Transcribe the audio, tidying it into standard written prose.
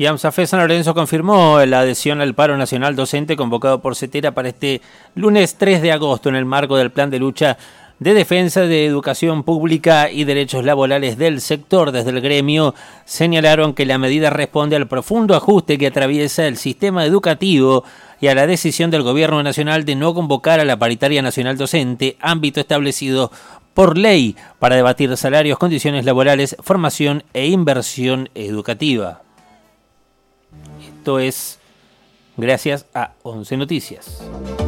Y AMSAFE San Lorenzo confirmó la adhesión al paro nacional docente convocado por CETERA para este lunes 3 de agosto en el marco del plan de lucha de defensa de educación pública y derechos laborales del sector. Desde el gremio señalaron que la medida responde al profundo ajuste que atraviesa el sistema educativo y a la decisión del gobierno nacional de no convocar a la paritaria nacional docente, ámbito establecido por ley para debatir salarios, condiciones laborales, formación e inversión educativa. Esto es gracias a 11 Noticias.